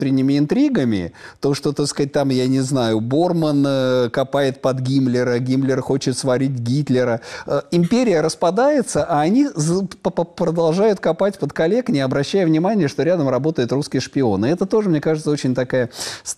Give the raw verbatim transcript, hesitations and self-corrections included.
внутренними интригами, то, что, так сказать, там, я не знаю, Борман э, копает под Гиммлера, Гиммлер хочет сварить Гитлера. Э, империя распадается, а они продолжают копать под коллег, не обращая внимания, что рядом работает русский шпион. И это тоже, мне кажется, очень такая